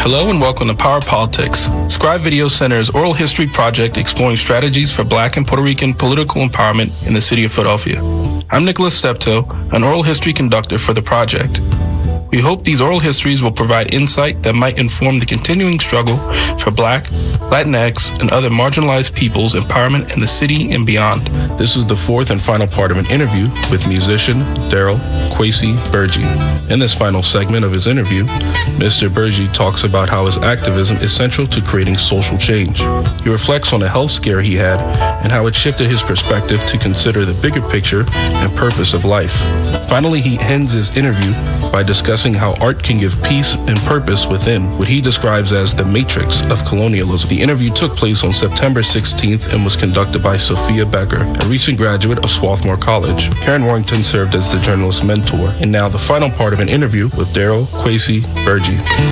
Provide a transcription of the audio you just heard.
Hello and welcome to Power Politics, Scribe Video Center's oral history project exploring strategies for Black and Puerto Rican political empowerment in the city of Philadelphia. I'm Nicholas Steptoe, an oral history conductor for the project. We hope these oral histories will provide insight that might inform the continuing struggle for Black, Latinx, and other marginalized peoples' empowerment in the city and beyond. This is the fourth and final part of an interview with musician Daryl Kwesi Burgee. In this final segment of his interview, Mr. Burgee talks about how his activism is central to creating social change. He reflects on a health scare he had and how it shifted his perspective to consider the bigger picture and purpose of life. Finally, he ends his interview by discussing how art can give peace and purpose within what he describes as the matrix of colonialism. The interview took place on September 16th and was conducted by Sophia Becker, a recent graduate of Swarthmore College. Karen Warrington served as the journalist mentor. And now the final part of an interview with Daryl Kwesi Burgee.